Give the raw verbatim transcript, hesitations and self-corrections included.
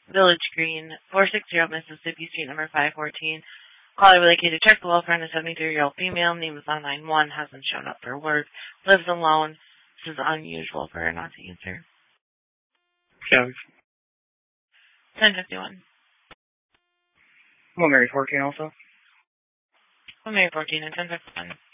Village Green, four sixty Mississippi Street, number five fourteen. Caller relocated. Check the welfare on a seventy-three-year-old female. Name is on line one. Hasn't shown up for work. Lives alone. This is unusual for her not to answer. Yeah. ten fifty-one. Well, Mary fourteen also. Well, Mary fourteen and ten fifty-one.